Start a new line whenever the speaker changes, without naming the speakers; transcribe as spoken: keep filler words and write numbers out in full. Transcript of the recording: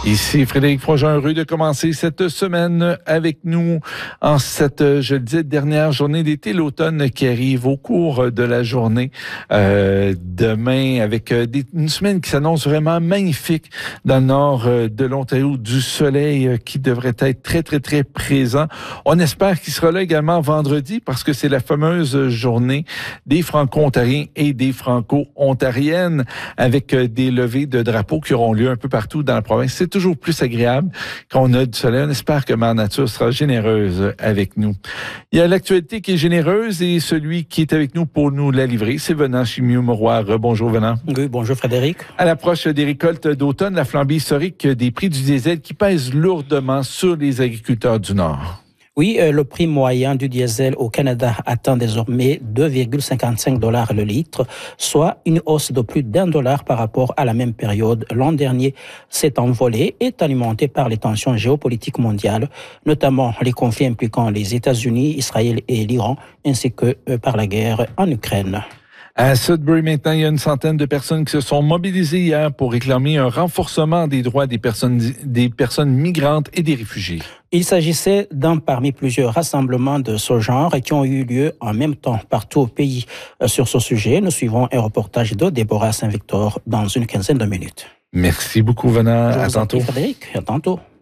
Ici Frédéric Froidjean, heureux de commencer cette semaine avec nous en cette, je le disais, dernière journée d'été, l'automne qui arrive au cours de la journée euh, demain avec des, une semaine qui s'annonce vraiment magnifique dans le nord de l'Ontario, du soleil qui devrait être très, très, très présent. On espère qu'il sera là également vendredi parce que c'est la fameuse journée des Franco-Ontariens et des Franco-Ontariennes avec des levées de drapeaux qui auront lieu un peu partout dans la province. C'est toujours plus agréable quand on a du soleil. On espère que Mère Nature sera généreuse avec nous. Il y a l'actualité qui est généreuse et celui qui est avec nous pour nous la livrer, c'est Venant Chimiou-Mauroy. Bonjour Venant.
Oui, bonjour Frédéric.
À l'approche des récoltes d'automne, la flambée historique des prix du diesel qui pèse lourdement sur les agriculteurs du Nord.
Oui, euh, le prix moyen du diesel au Canada atteint désormais deux virgule cinquante-cinq dollars le litre, soit une hausse de plus d'un dollar par rapport à la même période l'an dernier. Cet envolé est alimenté par les tensions géopolitiques mondiales, notamment les conflits impliquant les États-Unis, Israël et l'Iran, ainsi que euh, par la guerre en Ukraine.
À Sudbury, maintenant, il y a une centaine de personnes qui se sont mobilisées hier pour réclamer un renforcement des droits des personnes, des personnes migrantes et des réfugiés.
Il s'agissait d'un parmi plusieurs rassemblements de ce genre qui ont eu lieu en même temps partout au pays. Sur ce sujet, nous suivons un reportage de Déborah Saint-Victor dans une quinzaine de minutes.
Merci beaucoup, Venant. À tantôt.
Frédéric, à tantôt.